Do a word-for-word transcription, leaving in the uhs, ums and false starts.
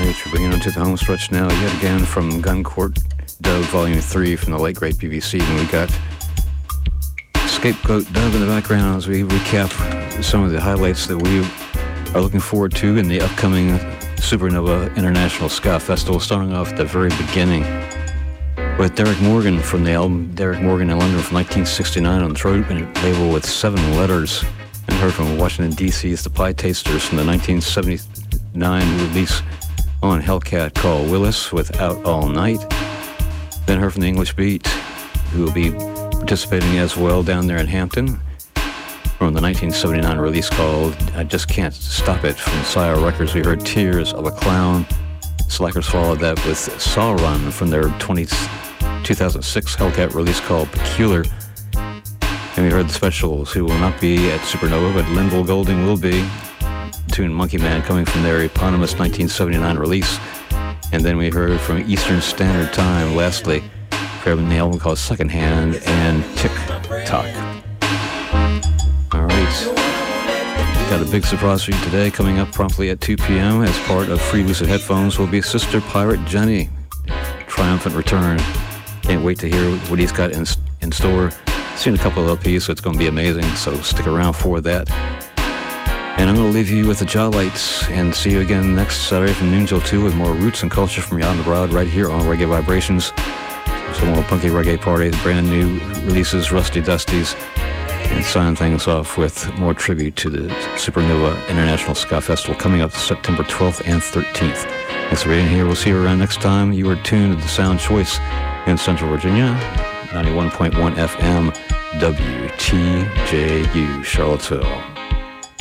right, we're bringing on to the home stretch now, yet again from Gun Court Dove Volume three from the late great B B C, and we got Scapegoat Dove in the background as we recap some of the highlights that we are looking forward to in the upcoming Supernova International Ska Festival, starting off at the very beginning with Derek Morgan from the album Derek Morgan in London from nineteen sixty-nine on the throat label with seven letters, and heard from Washington, D C's The Pie Tasters from the nineteen seventy-nine release on Hellcat called Willis with Out All Night. Then heard from the English Beat, who will be participating as well down there in Hampton, from the nineteen seventy-nine release called I Just Can't Stop It from Sire Records. We heard Tears of a Clown. Slackers followed that with Saw Run from their two thousand six Hellcat release called Peculiar. And we heard the Specials, who will not be at Supernova, but Linville Golding will be. Tune Monkey Man coming from their eponymous nineteen seventy-nine release. And then we heard from Eastern Standard Time, lastly, from the album called Secondhand and Tick Tock. All right. Got a big surprise for you today. Coming up promptly at two p.m. as part of Free Lucid Headphones will be Sister Pirate Jenny. Triumphant return. Can't wait to hear what he's got in, in store. Seen a couple of L Ps, so it's going to be amazing, so stick around for that. And I'm going to leave you with the Jaw Lights and see you again next Saturday from noon till two with more roots and culture from Yacht and the Broad right here on Reggae Vibrations. Some more punky reggae party, brand new releases, Rusty Dusties, and sign things off with more tribute to the Supernova International Ska Festival coming up September twelfth and thirteenth. Thanks for being here. We'll see you around next time. You are tuned to the Sound Choice in Central Virginia, ninety-one point one F M, W T J U, Charlottesville.